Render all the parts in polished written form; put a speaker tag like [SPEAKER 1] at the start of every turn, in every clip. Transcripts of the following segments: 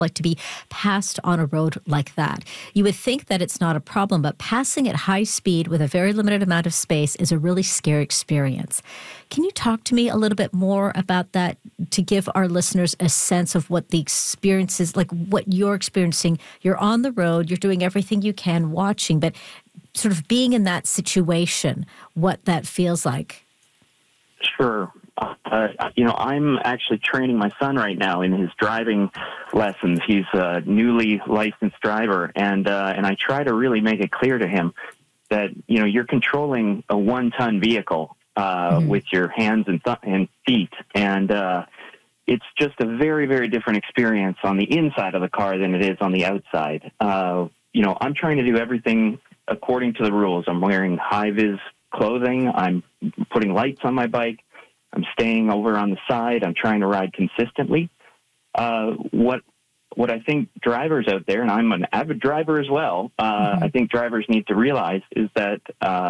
[SPEAKER 1] like to be passed on a road like that. You would think that it's not a problem, but passing at high speed with a very limited amount of space is a really scary experience. Can you talk to me a little bit more about that to give our listeners a sense of what the experience is, like what you're experiencing? You're on the road, you're doing everything you can, watching, but sort of being in that situation, what that feels like.
[SPEAKER 2] Sure. I'm actually training my son right now in his driving lessons. He's a newly licensed driver, and I try to really make it clear to him that, you're controlling a 1-ton vehicle with your hands and feet, and it's just a very, very different experience on the inside of the car than it is on the outside. I'm trying to do everything according to the rules. I'm wearing high-vis clothing. I'm putting lights on my bike. I'm staying over on the side. I'm trying to ride consistently. What I think drivers out there, and I'm an avid driver as well, I think drivers need to realize is that,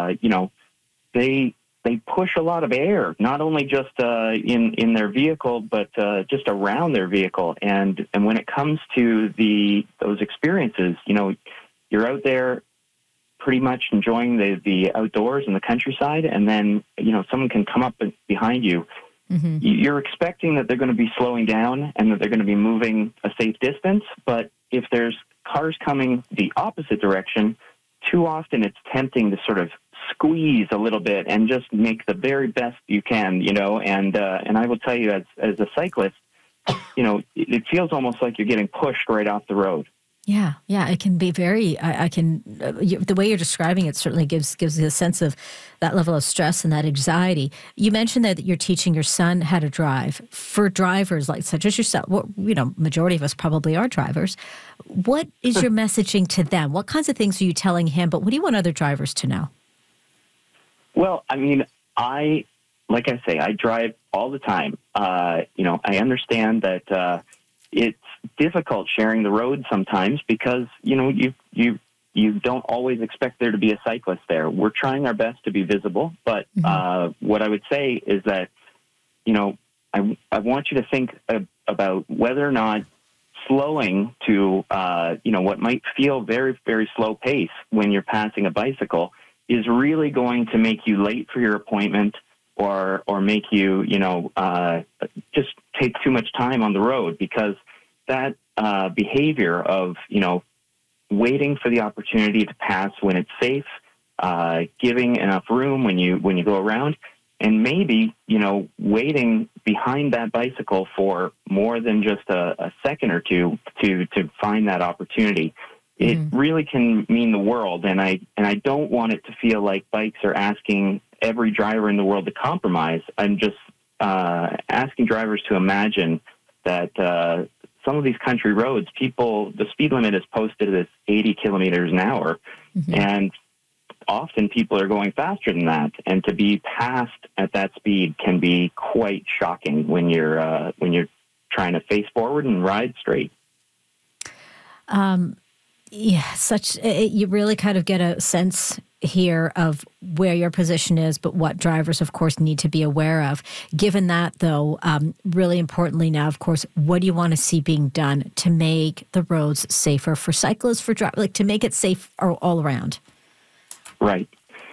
[SPEAKER 2] they push a lot of air, not only just in their vehicle, but just around their vehicle. And when it comes to those experiences, you're out there pretty much enjoying the outdoors and the countryside, and then, someone can come up behind you. Mm-hmm. You're expecting that they're going to be slowing down and that they're going to be moving a safe distance, but if there's cars coming the opposite direction, too often it's tempting to sort of squeeze a little bit and just make the very best you can, and I will tell you as a cyclist, it feels almost like you're getting pushed right off the road.
[SPEAKER 1] Yeah, it can be very. The way you're describing it certainly gives you a sense of that level of stress and that anxiety. You mentioned that you're teaching your son how to drive. For drivers like such as yourself, majority of us probably are drivers. What is your messaging to them? What kinds of things are you telling him? But what do you want other drivers to know?
[SPEAKER 2] Well, like I say, I drive all the time. I understand that it's difficult sharing the road sometimes because, you don't always expect there to be a cyclist there. We're trying our best to be visible, but what I would say is that, I want you to think about whether or not slowing to, what might feel very, very slow pace when you're passing a bicycle is really going to make you late for your appointment or make you, just take too much time on the road, because that behavior of, waiting for the opportunity to pass when it's safe, giving enough room when you go around, and maybe, waiting behind that bicycle for more than just a second or two to find that opportunity. It really can mean the world, and I don't want it to feel like bikes are asking every driver in the world to compromise. I'm just asking drivers to imagine that some of these country roads, the speed limit is posted as 80 kilometers an hour, and often people are going faster than that. And to be passed at that speed can be quite shocking when you're trying to face forward and ride straight. You really kind of get a sense here of where your position is, but what drivers, of course, need to be aware of. Given that, though, really importantly now, of course, what do you want to see being done to make the roads safer for cyclists, for drivers, like to make it safe all around? Right.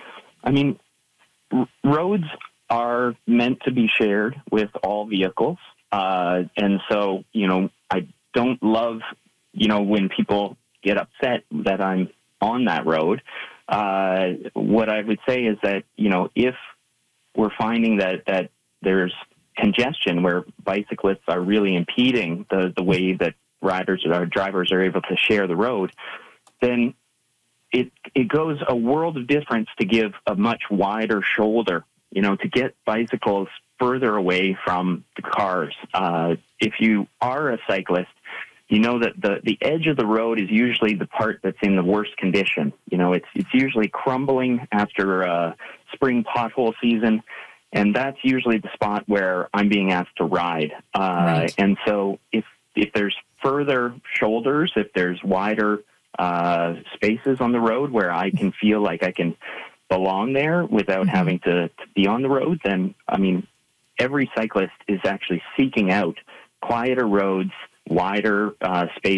[SPEAKER 2] Roads are meant to be shared with all vehicles, and so, I don't love, when people get upset that I'm on that road. What I would say is that, if we're finding that there's congestion where bicyclists are really impeding the way that drivers are able to share the road, then it goes a world of difference to give a much wider shoulder, to get bicycles further away from the cars. If you are a cyclist, you know that the edge of the road is usually the part that's in the worst condition. It's usually crumbling after spring pothole season, and that's usually the spot where I'm being asked to ride. Right. And so if there's further shoulders, if there's wider spaces on the road where I can feel like I can belong there without having to be on the road, then, every cyclist is actually seeking out quieter roads wider space